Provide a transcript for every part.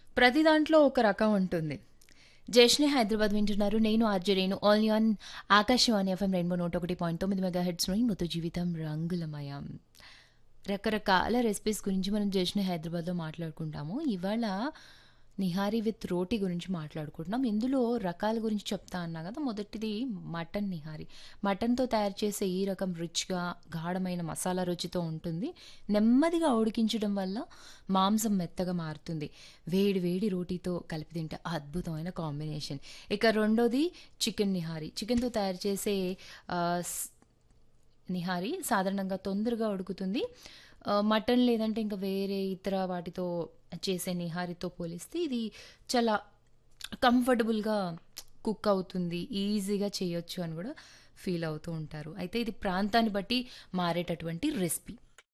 ప్రతి దాంట్లో ఒక రకం ఉంటుంది. 'జేష్నే హైదరాబాద్' వింటున్నారు. నేను RJ Renu. Only on Akashvani FM rainbow 101.9 megahertz రెయిన్బోతో జీవితం రంగులమయం. రకరకాల రెసిపీస్ గురించి మనం 'జేష్నే హైదరాబాద్‌లో' మాట్లాడుకుంటాము. ఇవాళ నిహారీ విత్ రోటీ గురించి మాట్లాడుకుంటున్నాం. ఇందులో రకాల గురించి చెప్తా అన్నా కదా! మొదటిది మటన్ నిహారీ. మటన్‌తో తయారు చేసే ఈ రకం రిచ్‌గా, గాఢమైన మసాలా రుచితో ఉంటుంది. నెమ్మదిగా ఉడికించడం వల్ల మాంసం మెత్తగా మారుతుంది. వేడి వేడి రోటీతో కలిపి తింటే అద్భుతమైన కాంబినేషన్. ఇక రెండోది చికెన్ నిహారీ. చికెన్‌తో తయారు చేసే ఆహ్, స్ నిహారీ సాధారణంగా తొందరగా ఉడుకుతుంది. మటన్ లేదంటే ఇంకా వేరే ఇతర వాటితో చేసే నిహారీతో పోలిస్తే ఇది చాలా కంఫర్టబుల్‌గా కుక్ అవుతుంది. ఈజీగా చేయొచ్చు అని గూడా ఫీల్ అవుతూ ఉంటారు. అయితే ఇది ప్రాంతాన్ని బట్టి మారేటటువంటి రెసిపీ.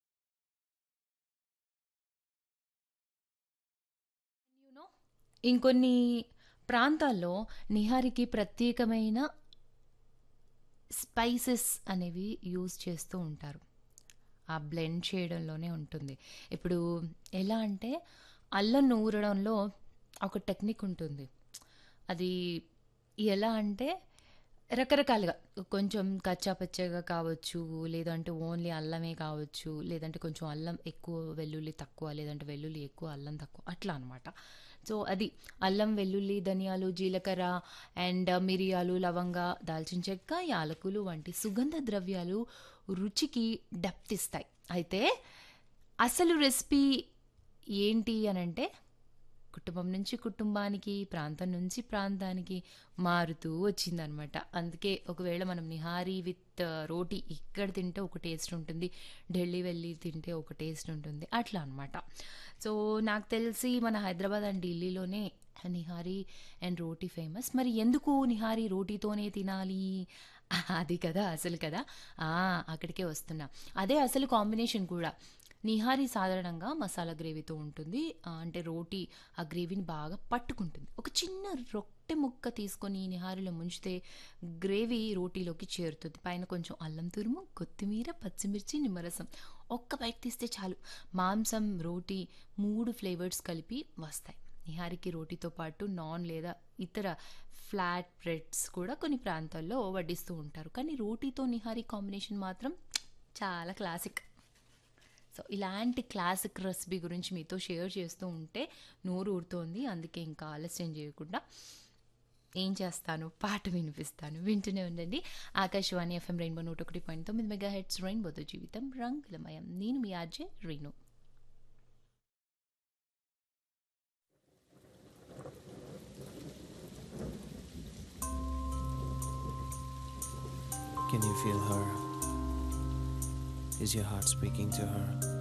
యూ నో ఇంకొన్ని ప్రాంతాల్లో నిహారీకి ప్రత్యేకమైన స్పైసెస్ అనేవి యూజ్ చేస్తూ ఉంటారు. ఆ బ్లెండ్ చేయడంలోనే ఉంటుంది. ఇప్పుడు ఎలా అంటే అల్లం నూరడంలో ఒక టెక్నిక్ ఉంటుంది. అది ఎలా అంటే రకరకాలుగా కొంచెం కచ్చా పచ్చాగా కావచ్చు, లేదంటే ఓన్లీ అల్లమే కావచ్చు, లేదంటే కొంచెం అల్లం ఎక్కువ, వెల్లుల్లి తక్కువ, లేదంటే వెల్లుల్లి ఎక్కువ, అల్లం తక్కువ అట్లా అనమాట. సో అది అల్లం, వెల్లుల్లి, ధనియాలు, జీలకర్ర అండ్ మిరియాలు, లవంగ, దాల్చిన చెక్క, యాలకులు వంటి సుగంధ ద్రవ్యాలు రుచికి డెప్త్ ఇస్తాయి. అయితే అసలు రెసిపీ ఏంటి అనంటే కుటుంబం నుంచి కుటుంబానికి, ప్రాంతం నుంచి ప్రాంతానికి మారుతూ వచ్చిందనమాట. అందుకే ఒకవేళ మనం నిహారీ విత్ రోటీ ఇక్కడ తింటే ఒక టేస్ట్ ఉంటుంది. ఢిల్లీ వెళ్ళి తింటే ఒక టేస్ట్ ఉంటుంది. అట్లా అనమాట. సో, నాకు తెలిసి మన హైదరాబాద్ అండ్ ఢిల్లీలోనే నిహారీ అండ్ రోటీ ఫేమస్. మరి ఎందుకు నిహారీ రోటీతోనే తినాలి? అది కదా అసలు కదా! ఆ! అక్కడికే వస్తున్నా. అదే అసలు కాంబినేషన్ కూడా. నిహారీ సాధారణంగా మసాలా గ్రేవీతో ఉంటుంది. అంటే రోటీ ఆ గ్రేవీని బాగా పట్టుకుంటుంది. ఒక చిన్న రొట్టె ముక్క తీసుకొని నిహారీలో ముంచితే గ్రేవీ రోటీలోకి చేరుతుంది. పైన కొంచెం అల్లం తురుము, కొత్తిమీర, పచ్చిమిర్చి, నిమ్మరసం. ఒక్క బైట్ తీస్తే చాలు. మాంసం, రోటీ 3 ఫ్లేవర్స్ కలిపి వస్తాయి. నిహారీకి రోటీతో పాటు నాన్ లేదా ఇతర ఫ్లాట్ బ్రెడ్స్ కూడా కొన్ని ప్రాంతాల్లో వడ్డిస్తూ ఉంటారు. కానీ రోటీతో నిహారీ కాంబినేషన్ మాత్రం చాలా క్లాసిక్. సో ఇలాంటి క్లాసిక్ రెసిపీ గురించి మీతో షేర్ చేస్తూ ఉంటే నోరు ఊరుతోంది. అందుకే ఇంకా ఆలస్యం చేయకుండా ఏం చేస్తాను, పాట వినిపిస్తాను. వింటూనే ఉండండి. ఆకాశవాణి ఎఫ్ఎం రెయిన్బో 101.9 మెగాహెర్ట్జ్ రెయిన్బోతో జీవితం రంగులమయం. నేను మీ RJ Reenu. Can you feel her? Is your heart speaking to her?